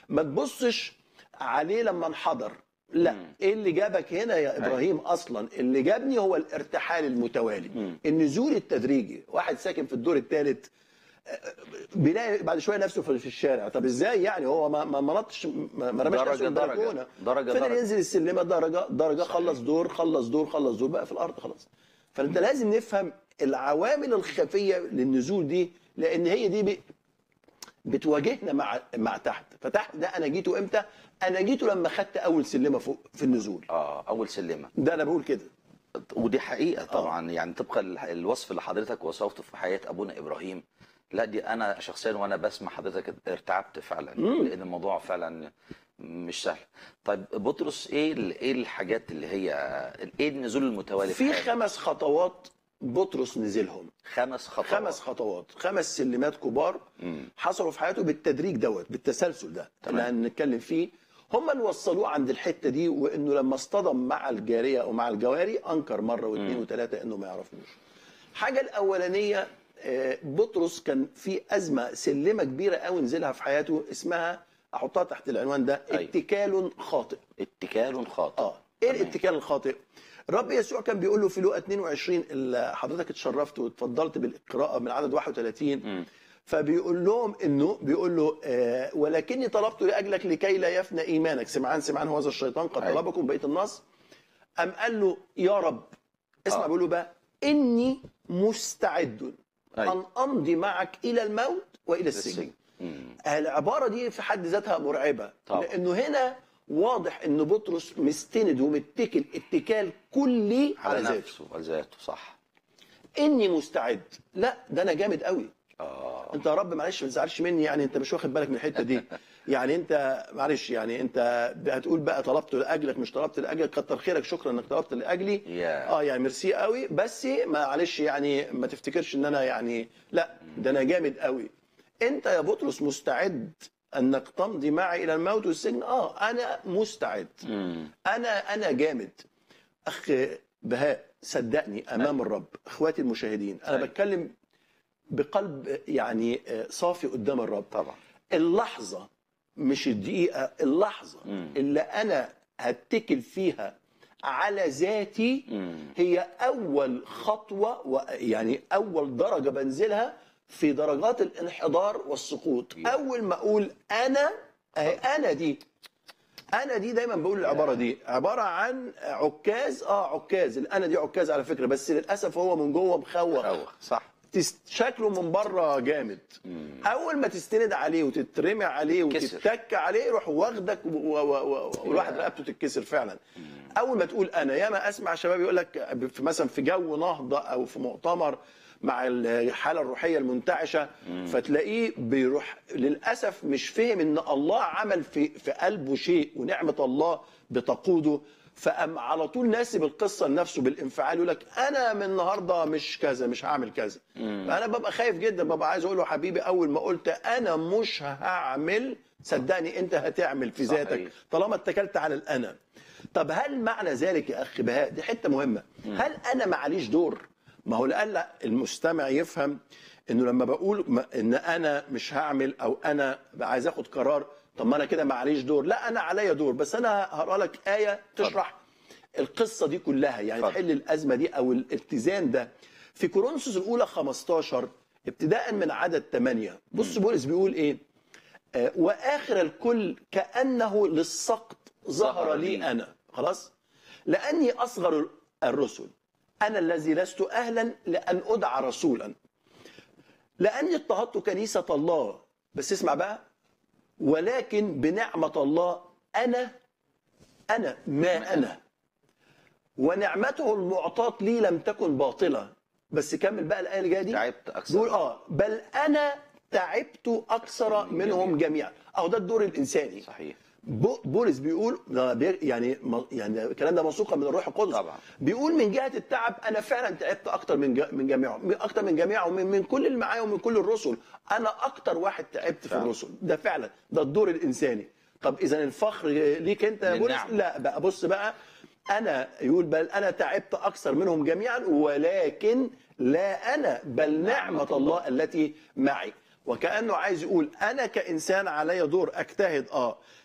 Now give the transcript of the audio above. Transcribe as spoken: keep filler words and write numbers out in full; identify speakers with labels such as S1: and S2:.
S1: ما تبصش عليه لما انحدر، لا. مم. ايه اللي جابك هنا يا ابراهيم؟ أي. اصلا اللي جابني هو الارتحال المتوالي. مم. النزول التدريجي. واحد ساكن في الدور الثالث بيلاقي بعد شويه نفسه في الشارع. طب ازاي يعني؟ هو ما ما نطش ما رماش نفسه من البلكونه،
S2: درجه
S1: فضل
S2: درجه
S1: ينزل السلمه درجه درجه، خلص دور خلص دور خلص دور، بقى في الارض خلاص. فانت لازم نفهم العوامل الخفيه للنزول دي، لان هي دي بتواجهنا مع مع تحت. فتحت ده انا جيته امتى؟ انا جيته لما خدت اول سلمه فوق في النزول.
S2: اه اول سلمه،
S1: ده انا بقول كده،
S2: ودي حقيقه طبعا. آه. يعني طبقا الوصف اللي حضرتك وصفته في حياه ابونا ابراهيم، لا دي انا شخصيا وانا بسمع حضرتك ارتعبت فعلا. مم. لان الموضوع فعلا مش سهل. طيب بطرس، ايه ايه الحاجات اللي هي ايه النزول المتوالي
S1: في خمس خطوات بطرس نزلهم؟
S2: خمس خطوات
S1: خمس خطوات خمس سلمات كبار. مم. حصلوا في حياته بالتدريج دوت، بالتسلسل ده اللي هنتكلم فيه. هم اللي وصلوه عند الحته دي، وانه لما اصطدم مع الجاريه او مع الجواري انكر مره واثنين وثلاثه انه ما يعرفوش. الحاجه الاولانيه، بطرس كان في ازمه، سلمه كبيره قوي نزلها في حياته، اسمها احطها تحت العنوان ده: اتكال خاطئ.
S2: اتكال خاطئ.
S1: اه ايه الاتكال الخاطئ؟ الرب يسوع كان بيقول له في لوقا اثنين وعشرين اللي حضرتك اتشرفت واتفضلت بالقراءه من عدد واحد وثلاثين. م. فبيقول لهم انه بيقول له آه ولكني طلبت لاجلك لكي لا يفنى ايمانك. سمعان سمعان هذا الشيطان قد طلبكم. بقيه النص ام قال له يا رب اسمع. آه. بيقول له بقى اني مستعد أي. ان امضي معك الى الموت والى السجن. العباره دي في حد ذاتها مرعبه. طبعا. لانه هنا واضح ان بطرس مستند ومتكل اتكال كلي على, على
S2: نفسه على ذاته. صح.
S1: اني مستعد، لا ده انا جامد قوي.
S2: آه.
S1: انت يا رب معلش ما تزعلش مني، يعني انت مش واخد بالك من الحته دي. يعني انت معلش، يعني انت هتقول بقى طلبت لاجلك مش طلبت لاجلك، كتر خيرك، شكرا انك طلبت لاجلي.
S2: yeah.
S1: اه يعني ميرسي قوي، بس معلش يعني ما تفتكرش ان انا يعني لا ده انا جامد قوي. انت يا بطرس مستعد انك تمضي معي الى الموت والسجن؟ اه انا مستعد. مم. انا انا جامد. اخ بهاء صدقني امام الرب، اخواتي المشاهدين، انا بتكلم بقلب يعني صافي قدام الرب.
S2: طبعا.
S1: اللحظه مش الدقيقه، اللحظه مم. اللي انا هتكل فيها على ذاتي مم. هي اول خطوه، يعني اول درجه بنزلها في درجات الانحدار والسقوط. yeah. اول ما اقول انا انا دي انا دي دايما بقول العباره دي عباره عن عكاز. اه عكاز، الانا دي عكاز على فكره، بس للاسف هو من جوه مخوخ.
S2: صح.
S1: شكله من بره جامد. مم. اول ما تستند عليه وتترمي عليه وتتك عليه يروح واخدك والواحد رقبته تتكسر فعلا. مم. اول ما تقول انا، ياما اسمع شباب يقول لك في مثلا في جو نهضه او في مؤتمر مع الحاله الروحيه المنتعشه، مم. فتلاقيه بيروح للاسف مش فهم ان الله عمل في في قلبه شيء ونعمه الله بتقوده، فقام على طول ناسب القصه لنفسه بالانفعال، يقول لك انا من النهارده مش كذا، مش هعمل كذا. فانا ببقى خايف جدا، ببقى عايز اقول له حبيبي اول ما قلت انا مش هعمل، صدقني انت هتعمل في صحيح. ذاتك طالما اتكلت على الانا. طب هل معنى ذلك يا اخ بهاء، دي حته مهمه، هل انا معليش دور؟ ما هو لأن المستمع يفهم انه لما بقول ان انا مش هعمل او انا عايز اخد قرار، طب ما انا كده معليش دور. لا انا عليا دور، بس انا هقرا لك ايه تشرح طبعا. القصه دي كلها، يعني طبعا. تحل الازمه دي او الاتزان ده. في كورنثوس الاولى خمستاشر ابتداء من عدد ثمانية، بص بولس بيقول ايه؟ آه واخر الكل كانه للسقط ظهر لي انا. خلاص، لاني اصغر الرسل، أنا الذي لست أهلا لأن أدعى رسولا، لأني اضطهدت كنيسة الله. بس اسمع بقى، ولكن بنعمة الله أنا أنا ما أنا، ونعمته المعطاة لي لم تكن باطلة. بس كمل بقى الآية اللي جايه دي،
S2: تعبت أكثر.
S1: بيقول آه بل أنا تعبت أكثر منهم جميعا. أهو ده الدور الإنساني.
S2: صحيح.
S1: بولس بيقول يعني يعني الكلام ده موثوقا من الروح القدس
S2: طبعا.
S1: بيقول من جهه التعب انا فعلا تعبت اكتر من من جميعهم، اكتر من جميعهم، من, من كل اللي معايا ومن كل الرسل. انا اكتر واحد تعبت فعلا. في الرسل ده فعلا، ده الدور الانساني. طب اذا الفخر ليك انت يا بولس؟ لا بقى، بص بقى، انا يقول بل انا تعبت اكثر منهم جميعا، ولكن لا انا بل نعمه الله التي معي. وكانه عايز يقول انا كانسان عليا دور اجتهد اه